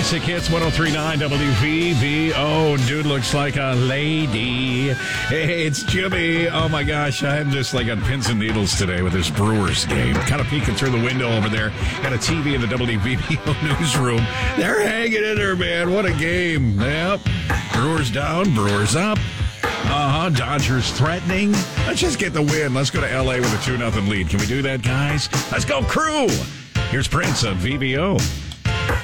Classic Hits 103.9 WVVO. Dude looks like a lady. Hey, it's Jimmy. Oh my gosh, I'm just like on pins and needles today with this Brewers game. Kind of peeking through the window over there. Got a TV in the WVVO newsroom. They're hanging in there, man. What a game. Yep. Brewers down, Brewers up. Dodgers threatening. Let's just get the win. Let's go to L.A. with a 2-0 lead. Can we do that, guys? Let's go, Crew. Here's Prince on VVO.